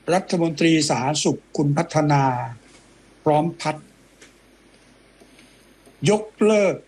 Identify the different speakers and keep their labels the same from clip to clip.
Speaker 1: รัฐมนตรีสาธารณสุขคุณพัฒนาพร้อมพัฒน์ยกเลิก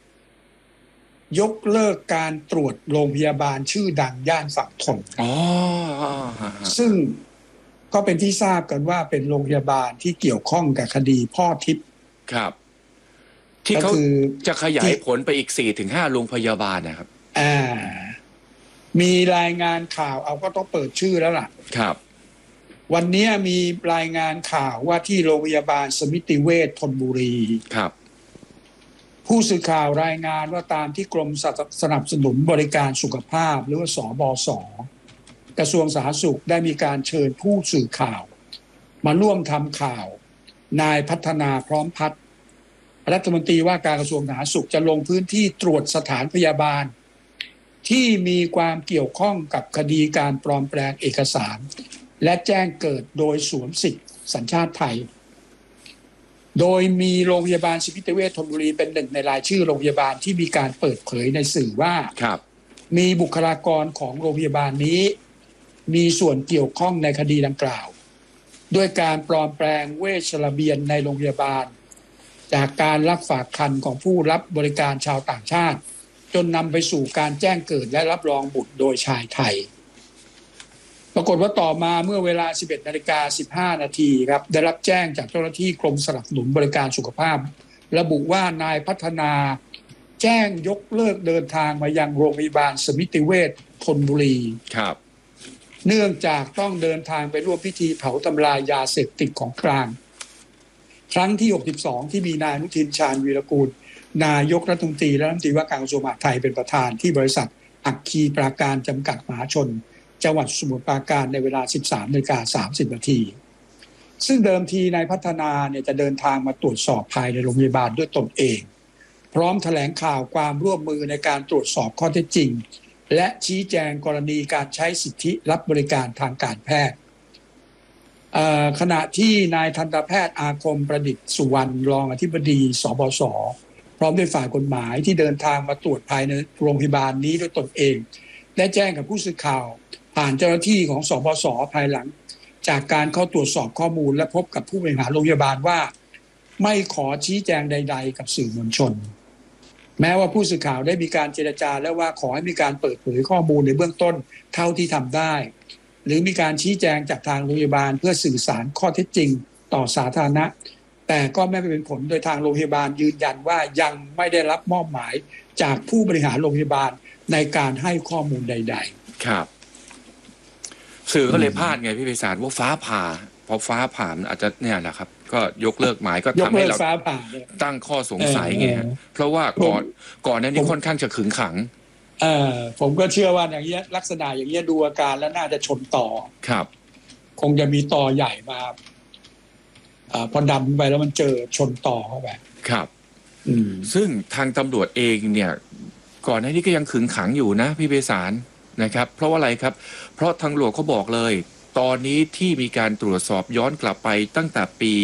Speaker 1: การตรวจโรงพยาบาลชื่อดังย่านฝั่งทน
Speaker 2: อ๋อ
Speaker 1: ซึ่งก็เป็นที่ทราบกันว่าเป็นโรงพยาบาลที่เกี่ยวข้องกับคดีพ่อทิพย์
Speaker 2: ครับที่
Speaker 1: ก็
Speaker 2: เขา
Speaker 1: คือ
Speaker 2: จะขยาย
Speaker 1: ที่
Speaker 2: ผลไปอีก4-5โรงพยาบาลนะครับ
Speaker 1: อ่ามีรายงานข่าวเอาก็ต้องเปิดชื่อแล้วล่ะ
Speaker 2: ครับ
Speaker 1: วันนี้มีรายงานข่าวว่าที่โรงพยาบาลสมิติเวชธนบุรี
Speaker 2: ครับ
Speaker 1: ผู้สื่อข่าวรายงานว่าตามที่กรมสนับสนุนบริการสุขภาพหรือว่าสบศกระทรวงสาธารณสุขได้มีการเชิญผู้สื่อข่าวมาร่วมทำข่าวนายพัฒนาพร้อมพัฒน์รัฐมนตรีว่าการกระทรวงสาธารณสุขจะลงพื้นที่ตรวจสถานพยาบาลที่มีความเกี่ยวข้องกับคดีการปลอมแปลงเอกสารและแจ้งเกิดโดยสวมสิทธิสัญชาติไทยโดยมีโรงพยาบาลสมิติเวชธนบุรีเป็นหนึ่งในรายชื่อโรงพยาบาลที่มีการเปิดเผยในสื่อว่ามีบุคลากรของโรงพยาบาลนี้มีส่วนเกี่ยวข้องในคดีดังกล่าวด้วยการปลอมแปลงเวชระเบียนในโรงพยาบาลจากการรับฝากคันของผู้รับบริการชาวต่างชาติจนนำไปสู่การแจ้งเกิดและรับรองบุตรโดยชายไทยปรากฏว่าต่อมาเมื่อเวลา 11:15 น.ครับได้รับแจ้งจากเจ้าหน้าที่กรมสนับสนุนบริการสุขภาพระบุว่านายพัฒนาแจ้งยกเลิกเดินทางมายังโรงพยาบาลสมิติเวชธนบุรี
Speaker 2: ครับ
Speaker 1: เนื่องจากต้องเดินทางไปร่วมพิธีเผาทำลายยาเสพติดของกลางครั้งที่62ที่มีนายอนุทินชาญวีรกูลนายกรัฐมนตรีและรัฐมนตรีว่าการกระทรวงมหาดไทยเป็นประธานที่บริษัทอัคคีปราการจำกัดมหาชนจังหวัดสมุทรปราการในเวลา 13:30 น.ซึ่งเดิมทีนายพัฒนาเนี่ยจะเดินทางมาตรวจสอบภายในโรงพยาบาลด้วยตนเองพร้อมแถลงข่าวความร่วมมือในการตรวจสอบข้อเท็จจริงและชี้แจงกรณีการใช้สิทธิรับบริการทางการแพทย์ขณะที่นายทันตแพทย์อาคมประดิษฐ์สุวรรณรองอธิบดีสบศพร้อมด้วยฝ่ายกฎหมายที่เดินทางมาตรวจภายในโรงพยาบาลนี้ด้วยตนเองได้แจ้งกับผู้สื่อข่าวผ่านเจ้าหน้าที่ของสบศภายหลังจากการเข้าตรวจสอบข้อมูลและพบกับผู้บริหารโรงพยาบาลว่าไม่ขอชี้แจงใดๆกับสื่อมวลชนแม้ว่าผู้สื่อข่าวได้มีการเจรจาและว่าขอให้มีการเปิดเผยข้อมูลในเบื้องต้นเท่าที่ทำได้หรือมีการชี้แจงจากทางโรงพยาบาลเพื่อสื่อสารข้อเท็จจริงต่อสาธารณะแต่ก็ไม่เป็นผลโดยทางโรงพยาบาลยืนยันว่ายังไม่ได้รับมอบหมายจากผู้บริหารโรงพยาบาลในการให้ข้อมูลใด
Speaker 2: ๆครับสื่อก็เลยพลาดไงพี่ไพศาลว่าฟ้าผ่าพอฟ้าผ่านอาจจะเนี่ยแหละครับก็ยกเลิกหมายก็ทำให้เราตั้งข้อสงสัยไงเพราะว่าก่อนนั้นนี่ค่อนข้างจะขึงขัง
Speaker 1: ผมก็เชื่อว่าอย่างเงี้ยลักษณะอย่างเงี้ยดูอาการแล้วน่าจะชนต่อ
Speaker 2: ครับ
Speaker 1: คงจะมีต่อใหญ่มาพอดำไปแล้วมันเจอชนต่อเข้าไป
Speaker 2: ครับซึ่งทางตำรวจเองเนี่ยก่อนหน้านี้ก็ยังขึงขังอยู่นะพี่ไพศาลนะครับเพราะว่าอะไรครับเพราะทางหลวงเขาบอกเลยตอนนี้ที่มีการตรวจสอบย้อนกลับไปตั้งแต่ปี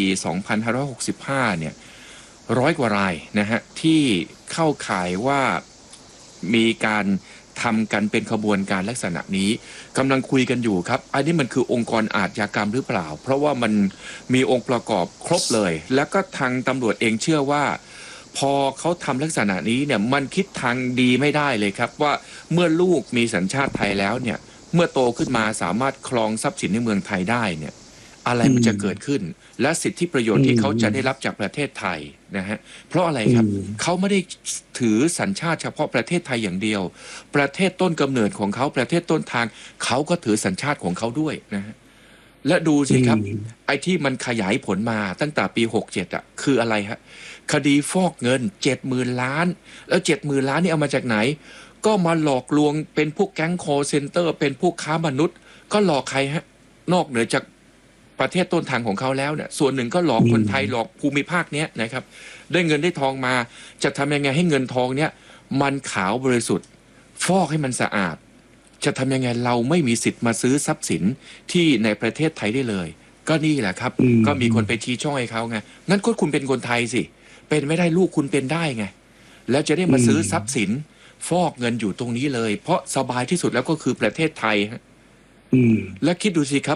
Speaker 2: 2565เนี่ย100 กว่ารายนะฮะที่เข้าข่ายว่ามีการทำกันเป็นขบวนการลักษณะนี้กำลังคุยกันอยู่ครับอันนี้มันคือองค์กรอาชญากรรมหรือเปล่าเพราะว่ามันมีองค์ประกอบครบเลยแล้วก็ทางตำรวจเองเชื่อว่าพอเขาทำลักษณะนี้เนี่ยมันคิดทางดีไม่ได้เลยครับว่าเมื่อลูกมีสัญชาติไทยแล้วเนี่ยเมื่อโตขึ้นมาสามารถครองทรัพย์สินในเมืองไทยได้เนี่ยอะไรมันจะเกิดขึ้นและสิทธิประโยชน์ที่เขาจะได้รับจากประเทศไทยนะฮะเพราะอะไรครับเขาไม่ได้ถือสัญชาติเฉพาะประเทศไทยอย่างเดียวประเทศต้นกำเนิดของเขาประเทศต้นทางเขาก็ถือสัญชาติของเขาด้วยนะฮะและดูสิครับไอ้ที่มันขยายผลมาตั้งแต่ปี67อ่ะคืออะไรฮะคดีฟอกเงิน 70,000 ล้านแล้ว 70,000 ล้านนี่เอามาจากไหนก็มาหลอกลวงเป็นพวกแก๊งคอลเซ็นเตอร์เป็นพวกค้ามนุษย์ก็หลอกใครฮะนอกเหนือจากประเทศต้นทางของเขาแล้วเนี่ยส่วนหนึ่งก็หลอกคนไทยหลอกภูมิภาคเนี้ยนะครับได้เงินได้ทองมาจะทำยังไงให้เงินทองเนี้ยมันขาวบริสุทธิ์ฟอกให้มันสะอาดจะทำยังไงเราไม่มีสิทธิ์มาซื้อทรัพย์สินที่ในประเทศไทยได้เลยก็นี่แหละครับก็มีคนไปชี้ช่องให้เขาไงงั้นก็คุณเป็นคนไทยสิเป็นไม่ได้ลูกคุณเป็นได้ไงแล้วจะได้มาซื้อทรัพย์สินฟอกเงินอยู่ตรงนี้เลยเพราะสบายที่สุดแล้วก็คือประเทศไทยฮะและคิดดูสิครับ